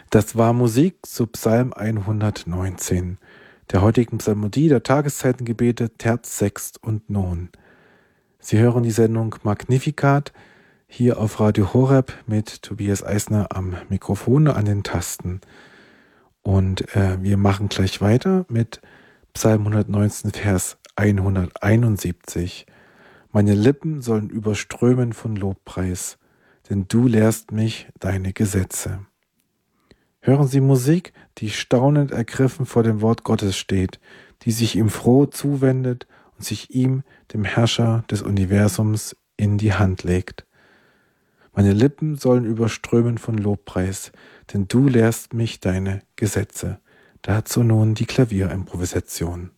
Das war Musik zu Psalm 119, der heutigen Psalmodie der Tageszeitengebete Terz, Sext und Non. Sie hören die Sendung Magnificat hier auf Radio Horeb mit Tobias Eisner am Mikrofon an den Tasten. Und wir machen gleich weiter mit Psalm 119, Vers 171. Meine Lippen sollen überströmen von Lobpreis, denn du lehrst mich deine Gesetze. Hören Sie Musik, die staunend ergriffen vor dem Wort Gottes steht, die sich ihm froh zuwendet und sich ihm, dem Herrscher des Universums, in die Hand legt. Meine Lippen sollen überströmen von Lobpreis, denn du lehrst mich deine Gesetze. Dazu nun die Klavierimprovisation.